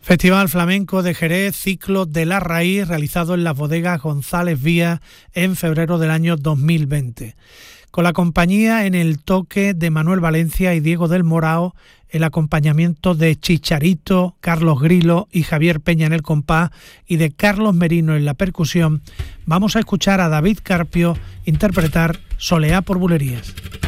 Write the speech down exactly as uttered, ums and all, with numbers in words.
Festival Flamenco de Jerez, ciclo de la raíz, realizado en las bodegas González Vías en febrero del año dos mil veinte. Con la compañía en el toque de Manuel Valencia y Diego del Morao, el acompañamiento de Chicharito, Carlos Grilo y Javier Peña en el compás y de Carlos Merino en la percusión, vamos a escuchar a David Carpio interpretar Soleá por Bulerías.